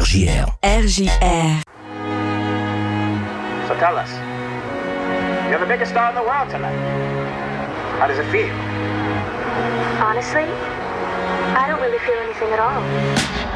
RJR. RJR. So tell us, you're the biggest star in the world tonight. How does it feel? Honestly, I don't really feel anything at all.